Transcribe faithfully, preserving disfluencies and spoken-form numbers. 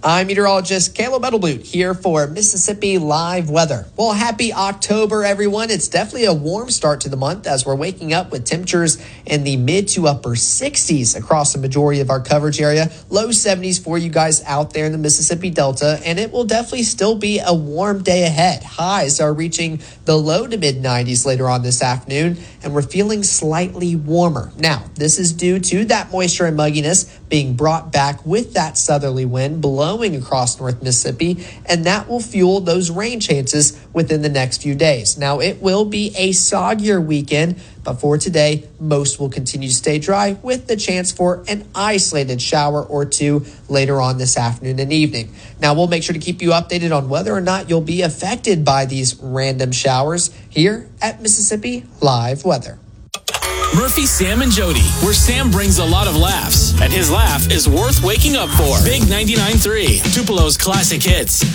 I'm meteorologist Caleb Edelblut here for Mississippi Live Weather. Well, happy October, everyone. It's definitely a warm start to the month as we're waking up with temperatures in the mid to upper sixties across the majority of our coverage area. Low seventies for you guys out there in the Mississippi Delta, and it will definitely still be a warm day ahead. Highs are reaching the low to mid nineties later on this afternoon, and we're feeling slightly warmer. Now, this is due to that moisture and mugginess being brought back with that southerly wind blowing across North Mississippi, and that will fuel those rain chances within the next few days. Now, it will be a soggier weekend, but for today, most will continue to stay dry with the chance for an isolated shower or two later on this afternoon and evening. Now, we'll make sure to keep you updated on whether or not you'll be affected by these random showers here at Mississippi Live Weather. Murphy, Sam, and Jody, where Sam brings a lot of laughs, and his laugh is worth waking up for. Big ninety-nine point three, Tupelo's classic hits.